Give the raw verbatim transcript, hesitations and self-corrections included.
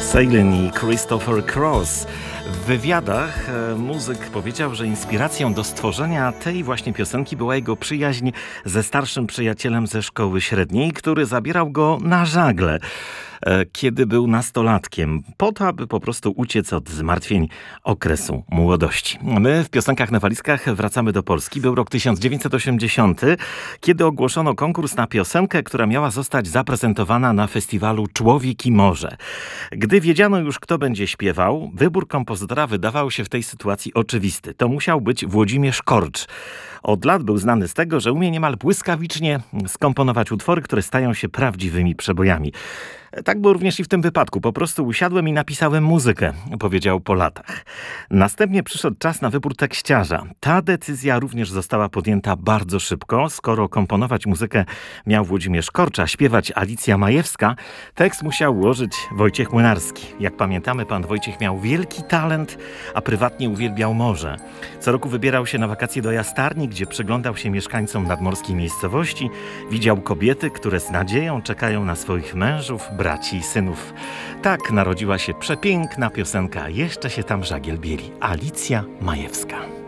Sailing i Christopher Cross. W wywiadach e, muzyk powiedział, że inspiracją do stworzenia tej właśnie piosenki była jego przyjaźń ze starszym przyjacielem ze szkoły średniej, który zabierał go na żagle, e, kiedy był nastolatkiem, po to, aby po prostu uciec od zmartwień okresu młodości. My w Piosenkach na walizkach wracamy do Polski. Był rok tysiąc dziewięćset osiemdziesiąty, kiedy ogłoszono konkurs na piosenkę, która miała zostać zaprezentowana na festiwalu Człowiek i Morze. Gdy wiedziano już, kto będzie śpiewał, wybór kompozytora wydawał się w tej sytuacji oczywisty. To musiał być Włodzimierz Korcz. Od lat był znany z tego, że umie niemal błyskawicznie skomponować utwory, które stają się prawdziwymi przebojami. Tak było również i w tym wypadku. Po prostu usiadłem i napisałem muzykę, powiedział po latach. Następnie przyszedł czas na wybór tekściarza. Ta decyzja również została podjęta bardzo szybko. Skoro komponować muzykę miał Włodzimierz Korcz, a śpiewać Alicja Majewska, tekst musiał ułożyć Wojciech Młynarski. Jak pamiętamy, pan Wojciech miał wielki talent, a prywatnie uwielbiał morze. Co roku wybierał się na wakacje do Jastarni, gdzie przyglądał się mieszkańcom nadmorskiej miejscowości. Widział kobiety, które z nadzieją czekają na swoich mężów, braci i synów. Tak narodziła się przepiękna piosenka Jeszcze się tam żagiel bieli. Alicja Majewska.